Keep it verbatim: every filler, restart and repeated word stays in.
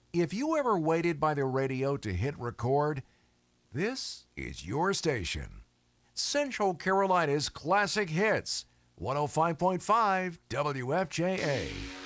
If you ever waited by the radio to hit record, this is your station. Central Carolina's Classic Hits, one oh five point five W F J A.